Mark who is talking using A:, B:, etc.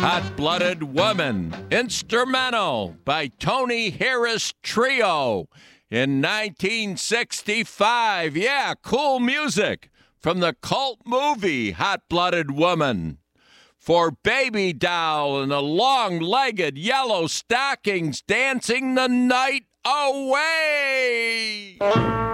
A: Hot-Blooded Woman, instrumental by Tony Harris Trio in 1965. Yeah, cool music from the cult movie Hot-Blooded Woman. For Baby Doll and the long-legged yellow stockings dancing the night away.